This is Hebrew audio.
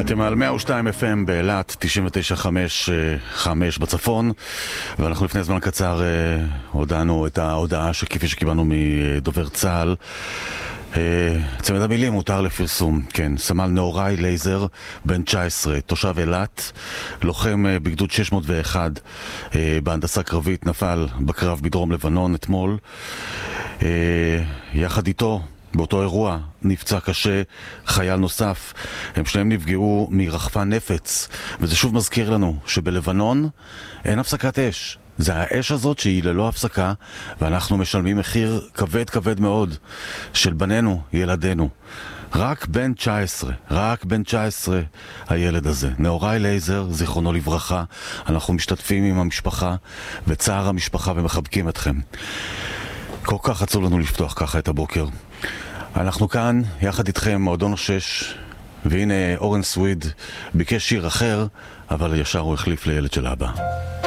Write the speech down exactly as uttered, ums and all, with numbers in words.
אתם על מאה ושתיים אף אם באילת, תשעים ותשע נקודה חמש בצפון, ואנחנו לפני זמן קצר הודענו את ההודעה שכפי שקיבלנו מדובר צה"ל, צמד המילים הותר לפרסום. כן, סמל נאורי לייזר, בן תשע עשרה, תושב אילת, לוחם בגדוד שש מאות ואחת בהנדסה קרבית, נפל בקרב בדרום לבנון אתמול. יחד איתו באותו אירוע נפצע קשה חייל נוסף. הם שניהם נפגעו מרחפן נפץ, וזה שוב מזכיר לנו שבלבנון אין הפסקת אש. זה האש הזאת שהיא ללא הפסקה, ואנחנו משלמים מחיר כבד כבד מאוד של בנינו, ילדינו. רק בן תשע עשרה, רק בן תשע עשרה הילד הזה, נאורי לייזר, זיכרונו לברכה. אנחנו משתתפים עם המשפחה וצער המשפחה ומחבקים אתכם. כל כך עצוב לנו לפתוח ככה את הבוקר. אנחנו כאן יחד איתכם, מועדון השש, והנה אורן סוויד ביקש שיר אחר, אבל ישר הוא החליף לילד של אבא.